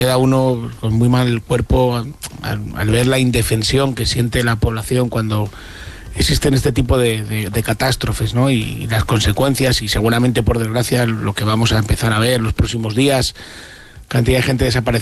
queda uno con muy mal el cuerpo al ver la indefensión que siente la población cuando existen este tipo de catástrofes, ¿no? Y las consecuencias, y seguramente por desgracia lo que vamos a empezar a ver en los próximos días, cantidad de gente desaparecida